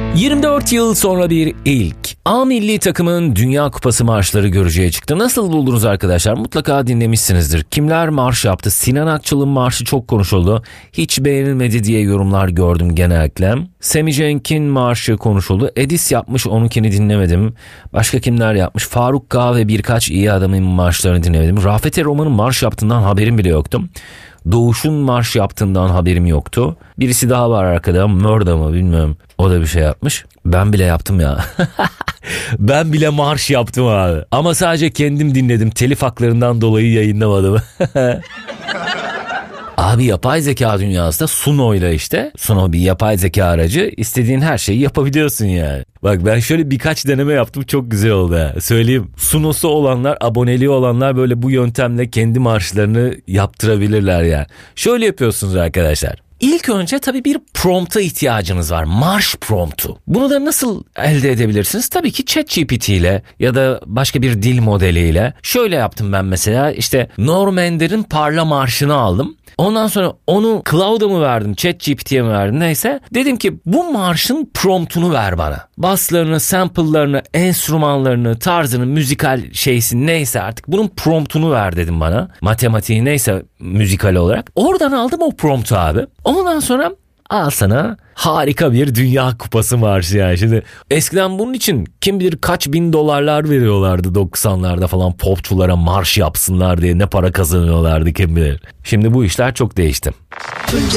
24 yıl sonra bir ilk. A milli takımın Dünya Kupası marşları görücüye çıktı. Nasıl buldunuz arkadaşlar? Mutlaka dinlemişsinizdir. Kimler marş yaptı? Sinan Akçıl'ın marşı çok konuşuldu. Hiç beğenilmedi diye yorumlar gördüm genellikle. Sammy Cenk'in marşı konuşuldu. Edis yapmış, onunkini dinlemedim. Başka kimler yapmış? Faruk K ve birkaç iyi adamın marşlarını dinlemedim. Rafet Roman'ın marş yaptığından haberim bile yoktu. Doğuş'un marş yaptığından haberim yoktu. Birisi daha var arkada, Mörda mı bilmiyorum. O da bir şey yapmış. Ben bile yaptım ya. Ben bile marş yaptım abi. Ama sadece kendim dinledim. Telif haklarından dolayı yayınlamadım. Abi yapay zeka dünyasında Suno'yla işte. Suno bir yapay zeka aracı. İstediğin her şeyi yapabiliyorsun yani. Bak ben şöyle birkaç deneme yaptım, çok güzel oldu ha. Söyleyeyim, Suno'su olanlar, aboneliği olanlar böyle bu yöntemle kendi marşlarını yaptırabilirler yani. Şöyle yapıyorsunuz arkadaşlar. İlk önce tabii bir prompta ihtiyacınız var. Marş promptu. Bunu da nasıl elde edebilirsiniz? Tabii ki ChatGPT ile ya da başka bir dil modeliyle. Şöyle yaptım ben mesela, işte Norm Ender'in Parla marşını aldım. Ondan sonra onu Cloud'a mı verdim, ChatGPT'ye mi verdim, neyse. Dedim ki bu marşın promptunu ver bana. Basslarını, sample'larını, enstrümanlarını, tarzını, müzikal şeysi neyse artık bunun promptunu ver dedim bana. Matematiği neyse müzikal olarak. Oradan aldım o promptu abi. Ondan sonra al sana harika bir Dünya Kupası marşı yani. Şimdi eskiden bunun için kim bilir kaç bin dolarlar veriyorlardı 90'larda falan, popçulara marş yapsınlar diye ne para kazanıyorlardı kim bilir. Şimdi bu işler çok değişti.